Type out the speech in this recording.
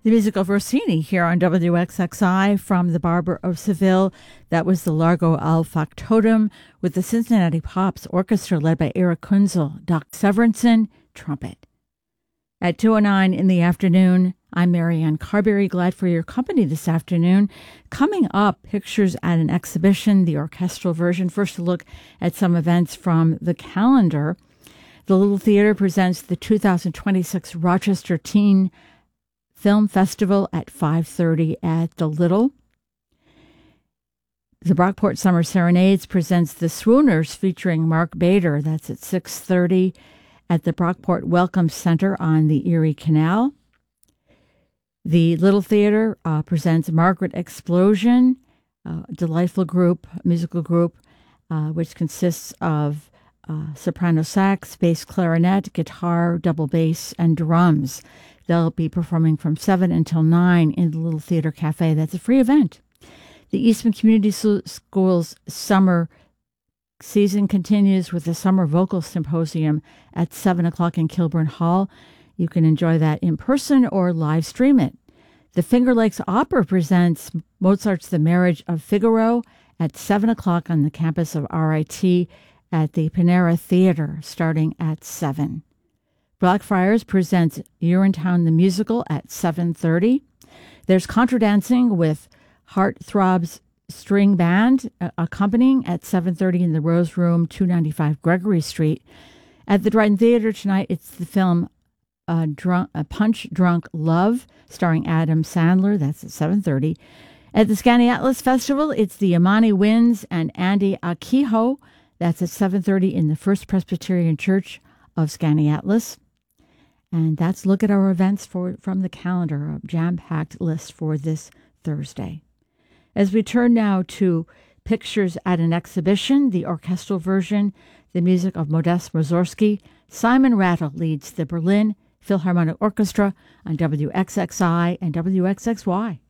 The music of Rossini here on WXXI from the Barber of Seville. That was the Largo al Factotum with the Cincinnati Pops Orchestra led by Eric Kunzel, Doc Severinsen, trumpet. At 2:09 in the afternoon, I'm Marianne Carberry, glad for your company this afternoon. Coming up, pictures at an exhibition, the orchestral version. First, a look at some events from the calendar. The Little Theater presents the 2026 Rochester Teen Film Festival at 5:30 at the Little. The Brockport Summer Serenades presents the Swooners featuring Mark Bader. That's at 6:30 at the Brockport Welcome Center on the Erie Canal. The Little Theater presents Margaret Explosion, a delightful group, musical group, which consists of soprano sax, bass clarinet, guitar, double bass, and drums. They'll be performing from 7 until 9 in the Little Theater Cafe. That's a free event. The Eastman Community School's summer season continues with the Summer Vocal Symposium at 7 o'clock in Kilburn Hall. You can enjoy that in person or live stream it. The Finger Lakes Opera presents Mozart's The Marriage of Figaro at 7 o'clock on the campus of RIT at the Panera Theater, starting at 7. Blackfriars presents Urinetown the Musical at 7:30. There's Contradancing with Heartthrobs String Band accompanying at 7:30 in the Rose Room, 295 Gregory Street. At the Dryden Theater tonight, it's the film Punch Drunk Love, starring Adam Sandler. That's at 7:30. At the Skaneateles Festival, it's the Imani Winds and Andy Akiho. That's at 7:30 in the First Presbyterian Church of Skaneateles. And that's a look at our events from the calendar, a jam-packed list for this Thursday. As we turn now to pictures at an exhibition, the orchestral version, the music of Modest Mussorgsky, Simon Rattle leads the Berlin Philharmonic Orchestra on WXXI and WXXY.